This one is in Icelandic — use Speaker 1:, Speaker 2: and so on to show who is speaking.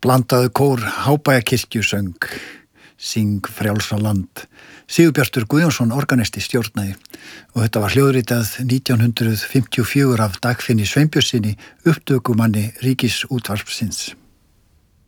Speaker 1: Blandaðu kór Hábæjarkirkju söng Syng frjálsa land. Sigurbjartur Guðjónsson organisti stjórnaði og þetta var hljóðritað 1954 af Dagfinni Sveinbjörnssyni, upptökumanni Ríkisútvarpsins.